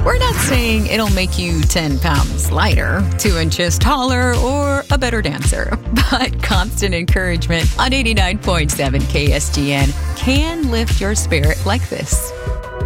We're not saying it'll make you 10 pounds lighter, 2 inches taller, or a better dancer, but constant encouragement on 89.7 KSGN can lift your spirit like this.